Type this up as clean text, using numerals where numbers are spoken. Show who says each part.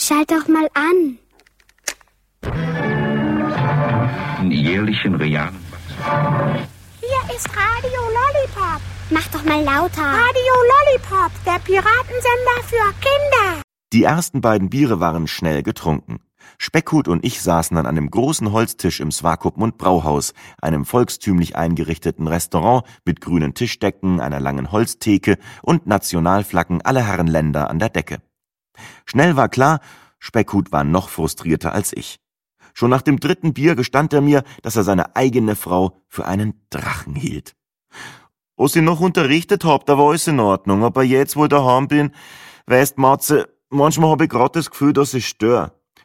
Speaker 1: schalt doch mal an.
Speaker 2: Einen jährlichen realen
Speaker 3: Hier ist Radio Lollipop.
Speaker 1: Mach doch mal lauter.
Speaker 3: Radio Lollipop, der Piratensender für Kinder.
Speaker 4: Die ersten beiden Biere waren schnell getrunken. Speckhut und ich saßen an einem großen Holztisch im Swakopmund Brauhaus, einem volkstümlich eingerichteten Restaurant mit grünen Tischdecken, einer langen Holztheke und Nationalflaggen aller Herren Länder an der Decke. Schnell war klar, Speckhut war noch frustrierter als ich. Schon nach dem dritten Bier gestand er mir, dass er seine eigene Frau für einen Drachen hielt. Als ich noch unterrichtet hab, da war alles in Ordnung, aber jetzt, wo ich daheim bin, weißt Matze, manchmal hab ich grad das Gefühl, dass ich stör.